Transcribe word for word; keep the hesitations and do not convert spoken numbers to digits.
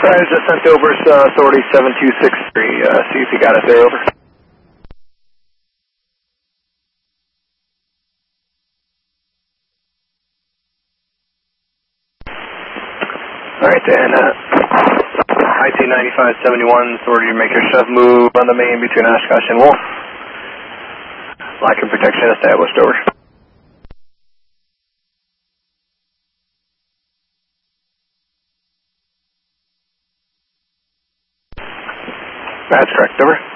Enterprise just sent over uh, authority seven two six three. Uh, see if you got it there, over. Alright then, uh, I T ninety-five seventy-one, authority to make your shove move on the main between Oshkosh and Wolf. Lack of protection established, over. That's correct, over.